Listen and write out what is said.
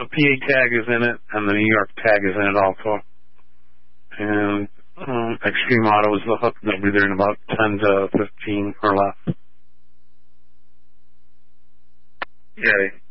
PA tag is in it, and the New York tag is in it also. And Extreme Auto is the hook. They'll be there in about 10 to 15 or less. Okay.